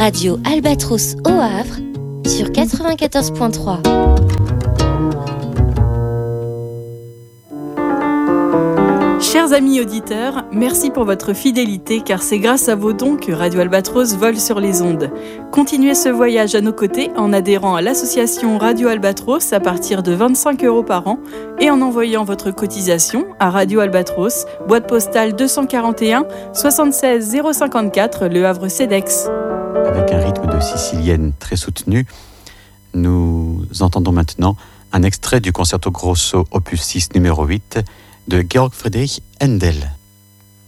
Radio Albatros au Havre sur 94.3. Chers amis auditeurs, merci pour votre fidélité car c'est grâce à vos dons que Radio Albatros vole sur les ondes. Continuez ce voyage à nos côtés en adhérant à l'association Radio Albatros à partir de 25 € par an et en envoyant votre cotisation à Radio Albatros, boîte postale 241 76 054 Le Havre CEDEX. Avec un rythme de sicilienne très soutenu, nous entendons maintenant un extrait du concerto grosso opus 6 numéro 8 de Georg Friedrich Händel.